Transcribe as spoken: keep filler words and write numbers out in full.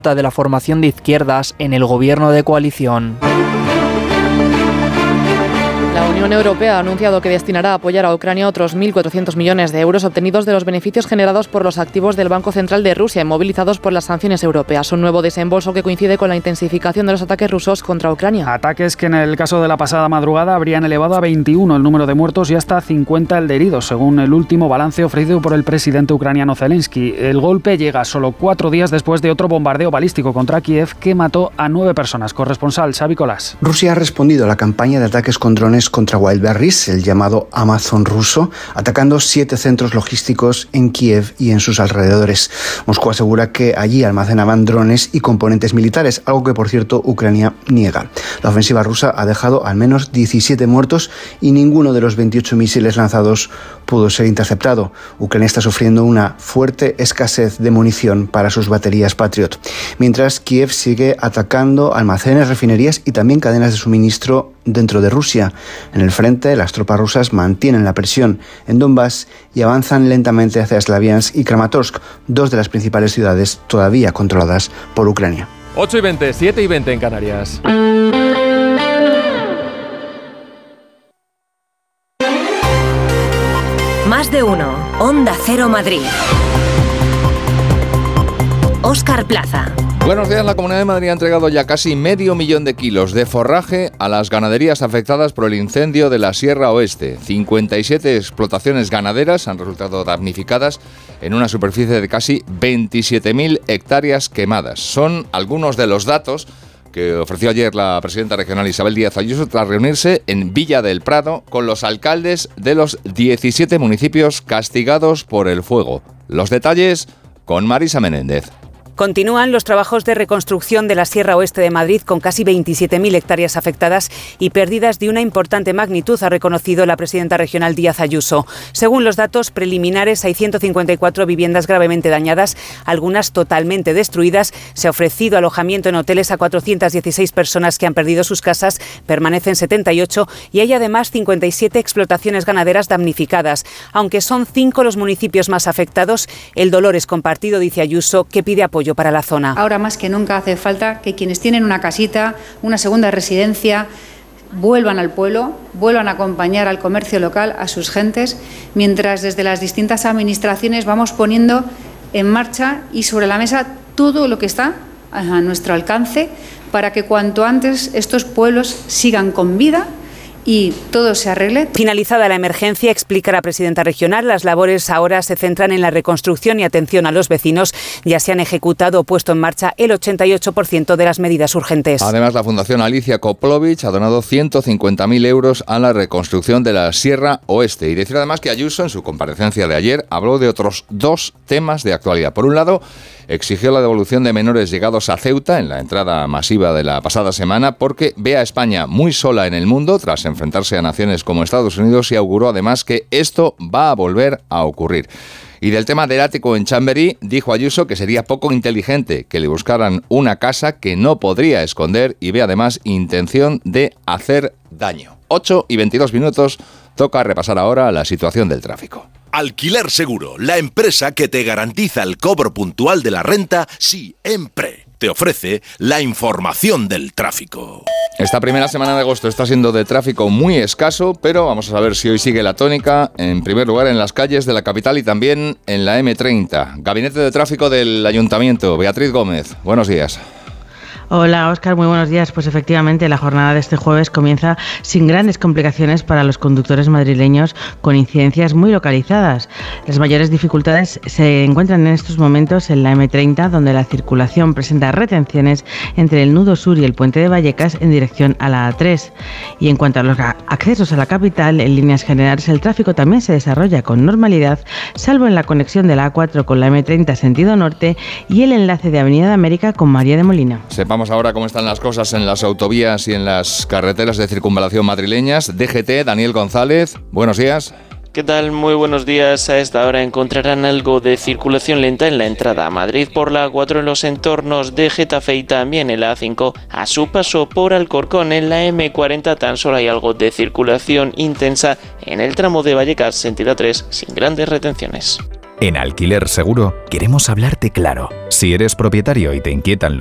de la formación de izquierdas en el gobierno de coalición. La Unión Europea ha anunciado que destinará a apoyar a Ucrania otros mil cuatrocientos millones de euros obtenidos de los beneficios generados por los activos del Banco Central de Rusia, inmovilizados por las sanciones europeas. Un nuevo desembolso que coincide con la intensificación de los ataques rusos contra Ucrania. Ataques que en el caso de la pasada madrugada habrían elevado a veintiuno el número de muertos y hasta cincuenta el de heridos, según el último balance ofrecido por el presidente ucraniano Zelensky. El golpe llega solo cuatro días después de otro bombardeo balístico contra Kiev que mató a nueve personas. Corresponsal Xavi Colás. Rusia ha respondido a la campaña de ataques con drones contra Wildberries, el llamado Amazon ruso, atacando siete centros logísticos en Kiev y en sus alrededores. Moscú asegura que allí almacenaban drones y componentes militares, algo que, por cierto, Ucrania niega. La ofensiva rusa ha dejado al menos diecisiete muertos y ninguno de los veintiocho misiles lanzados pudo ser interceptado. Ucrania está sufriendo una fuerte escasez de munición para sus baterías Patriot, mientras Kiev sigue atacando almacenes, refinerías y también cadenas de suministro dentro de Rusia. En el frente, las tropas rusas mantienen la presión en Donbass y avanzan lentamente hacia Slaviansk y Kramatorsk, dos de las principales ciudades todavía controladas por Ucrania. ocho y veinte, siete y veinte en Canarias. Más de uno. Onda Cero Madrid. Óscar Plaza. Buenos días. La Comunidad de Madrid ha entregado ya casi medio millón de kilos de forraje a las ganaderías afectadas por el incendio de la Sierra Oeste. cincuenta y siete explotaciones ganaderas han resultado damnificadas en una superficie de casi veintisiete mil hectáreas quemadas. Son algunos de los datos que ofreció ayer la presidenta regional Isabel Díaz Ayuso tras reunirse en Villa del Prado con los alcaldes de los diecisiete municipios castigados por el fuego. Los detalles con Marisa Menéndez. Continúan los trabajos de reconstrucción de la Sierra Oeste de Madrid con casi veintisiete mil hectáreas afectadas y pérdidas de una importante magnitud, ha reconocido la presidenta regional Díaz Ayuso. Según los datos preliminares, hay ciento cincuenta y cuatro viviendas gravemente dañadas, algunas totalmente destruidas. Se ha ofrecido alojamiento en hoteles a cuatrocientas dieciséis personas que han perdido sus casas, permanecen setenta y ocho y hay además cincuenta y siete explotaciones ganaderas damnificadas. Aunque son cinco los municipios más afectados, el dolor es compartido, dice Ayuso, que pide apoyo para la zona. Ahora más que nunca hace falta que quienes tienen una casita, una segunda residencia, vuelvan al pueblo, vuelvan a acompañar al comercio local, a sus gentes, mientras desde las distintas administraciones vamos poniendo en marcha y sobre la mesa todo lo que está a nuestro alcance para que cuanto antes estos pueblos sigan con vida y todo se arregle. Finalizada la emergencia, explica la presidenta regional, las labores ahora se centran en la reconstrucción y atención a los vecinos. Ya se han ejecutado o puesto en marcha el ochenta y ocho por ciento de las medidas urgentes. Además, la Fundación Alicia Koplovich ha donado ciento cincuenta mil euros a la reconstrucción de la Sierra Oeste. Y decir además que Ayuso, en su comparecencia de ayer, habló de otros dos temas de actualidad. Por un lado, exigió la devolución de menores llegados a Ceuta en la entrada masiva de la pasada semana porque ve a España muy sola en el mundo tras enfrentarse a naciones como Estados Unidos y auguró además que esto va a volver a ocurrir. Y del tema del ático en Chamberí, dijo Ayuso que sería poco inteligente que le buscaran una casa que no podría esconder y ve además intención de hacer daño. ocho y veintidós minutos, toca repasar ahora la situación del tráfico. Alquiler Seguro, la empresa que te garantiza el cobro puntual de la renta siempre. Te ofrece la información del tráfico. Esta primera semana de agosto está siendo de tráfico muy escaso, pero vamos a saber si hoy sigue la tónica. En primer lugar, en las calles de la capital y también en la eme treinta. Gabinete de Tráfico del Ayuntamiento. Beatriz Gómez, buenos días. Hola Óscar, muy buenos días. Pues efectivamente la jornada de este jueves comienza sin grandes complicaciones para los conductores madrileños con incidencias muy localizadas. Las mayores dificultades se encuentran en estos momentos en la eme treinta, donde la circulación presenta retenciones entre el nudo sur y el puente de Vallecas en dirección a la a tres. Y en cuanto a los accesos a la capital, en líneas generales el tráfico también se desarrolla con normalidad, salvo en la conexión de la a cuatro con la eme treinta sentido norte y el enlace de Avenida de América con María de Molina. Sepamos ahora cómo están las cosas en las autovías y en las carreteras de circunvalación madrileñas. D G T, Daniel González, buenos días. ¿Qué tal? Muy buenos días. A esta hora encontrarán algo de circulación lenta en la entrada a Madrid por la a cuatro en los entornos de Getafe y también en la a cinco a su paso por Alcorcón. En la eme cuarenta tan solo hay algo de circulación intensa en el tramo de Vallecas sentido a tres sin grandes retenciones. En Alquiler Seguro queremos hablarte claro. Si eres propietario y te inquietan los